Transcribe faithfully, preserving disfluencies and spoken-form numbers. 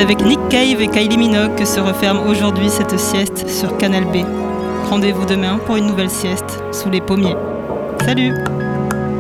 avec Nick Cave et Kylie Minogue que se referme aujourd'hui cette sieste sur Canal B. Rendez-vous demain pour une nouvelle sieste sous les pommiers. Salut!